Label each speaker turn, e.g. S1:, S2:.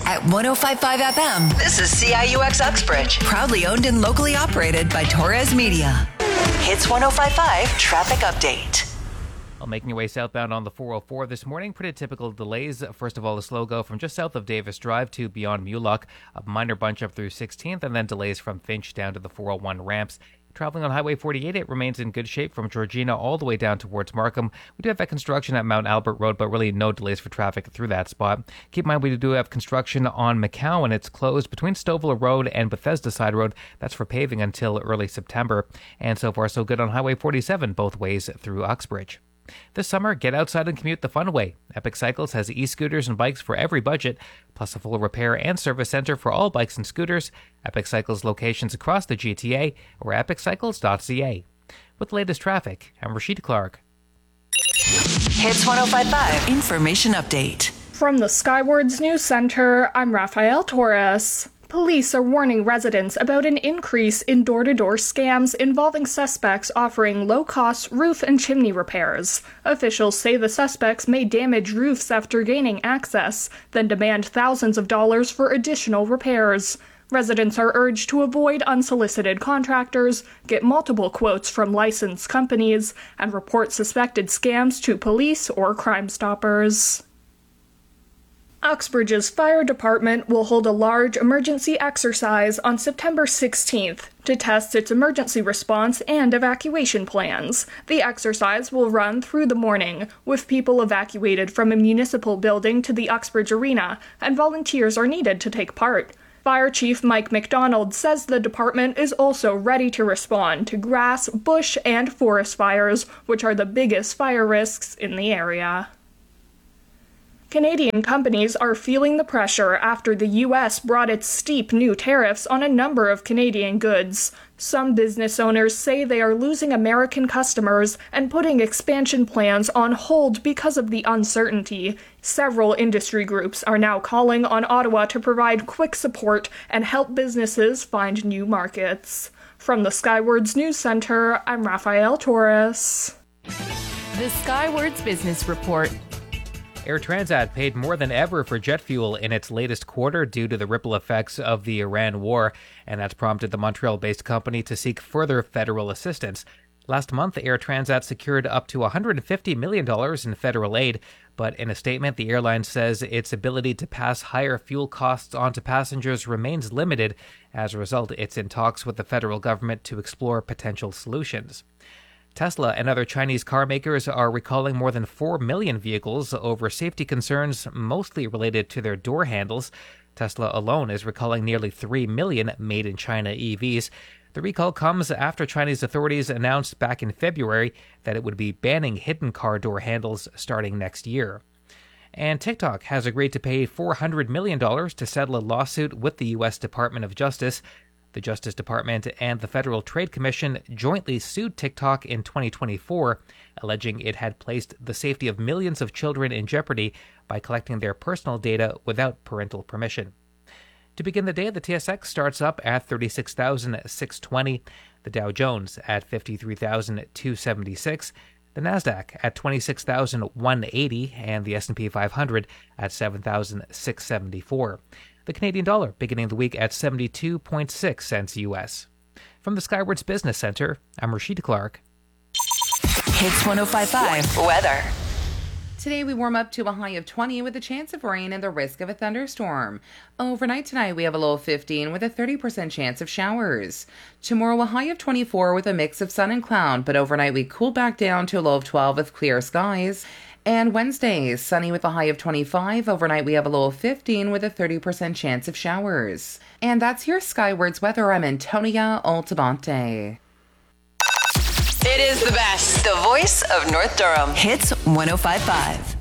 S1: at 105.5 FM. This is CIUX Uxbridge, proudly owned and locally operated by Torres Media. Hits 105.5 traffic update.
S2: Well, making your way southbound on the 404 this morning, pretty typical delays. First of all, a slow go from just south of Davis Drive to beyond Mulock, a minor bunch up through 16th, and then delays from Finch down to the 401 ramps. Traveling on Highway 48, it remains in good shape from Georgina all the way down towards Markham. We do have that construction at Mount Albert Road, but really no delays for traffic through that spot. Keep in mind we do have construction on McCowan. It's closed between Stovall Road and Bethesda Side Road. That's for paving until early September. And so far, so good on Highway 47, both ways through Uxbridge. This summer, get outside and commute the fun way. Epic Cycles has e-scooters and bikes for every budget, plus a full repair and service center for all bikes and scooters. Epic Cycles locations across the GTA or epiccycles.ca. With the latest traffic, I'm Rashid Clark.
S1: Hits 105.5 Information Update.
S3: From the Skywards News Center, I'm Rafael Torres. Police are warning residents about an increase in door-to-door scams involving suspects offering low-cost roof and chimney repairs. Officials say the suspects may damage roofs after gaining access, then demand thousands of dollars for additional repairs. Residents are urged to avoid unsolicited contractors, get multiple quotes from licensed companies, and report suspected scams to police or Crime Stoppers. Uxbridge's fire department will hold a large emergency exercise on September 16th to test its emergency response and evacuation plans. The exercise will run through the morning, with people evacuated from a municipal building to the Uxbridge Arena, and volunteers are needed to take part. Fire Chief Mike McDonald says the department is also ready to respond to grass, bush, and forest fires, which are the biggest fire risks in the area. Canadian companies are feeling the pressure after the U.S. brought its steep new tariffs on a number of Canadian goods. Some business owners say they are losing American customers and putting expansion plans on hold because of the uncertainty. Several industry groups are now calling on Ottawa to provide quick support and help businesses find new markets. From the Skywards News Center, I'm Rafael Torres.
S4: The Skywards Business Report.
S2: Air Transat paid more than ever for jet fuel in its latest quarter due to the ripple effects of the Iran war, and that's prompted the Montreal-based company to seek further federal assistance. Last month, Air Transat secured up to $150 million in federal aid, but in a statement, the airline says its ability to pass higher fuel costs on to passengers remains limited. As a result, it's in talks with the federal government to explore potential solutions. Tesla and other Chinese car makers are recalling more than 4 million vehicles over safety concerns, mostly related to their door handles. Tesla alone is recalling nearly 3 million made-in-China EVs. The recall comes after Chinese authorities announced back in February that it would be banning hidden car door handles starting next year. And TikTok has agreed to pay $400 million to settle a lawsuit with the U.S. Department of Justice. The Justice Department and the Federal Trade Commission jointly sued TikTok in 2024, alleging it had placed the safety of millions of children in jeopardy by collecting their personal data without parental permission. To begin the day, the TSX starts up at 36,620, the Dow Jones at 53,276, the Nasdaq at 26,180, and the S&P 500 at 7,674. The Canadian dollar beginning the week at 72.6 cents U.S. From the Skywards Business Center, I'm Rashid Clark.
S1: Hits 105.5 weather.
S4: Today we warm up to a high of 20 with a chance of rain and the risk of a thunderstorm. Overnight tonight we have a low of 15 with a 30% chance of showers. Tomorrow a high of 24 with a mix of sun and cloud, but overnight we cool back down to a low of 12 with clear skies. And Wednesday, sunny with a high of 25. Overnight, we have a low of 15 with a 30% chance of showers. And that's your Skywards weather. I'm Antonia Altamonte.
S1: It is the best. The voice of North Durham. Hits 105.5.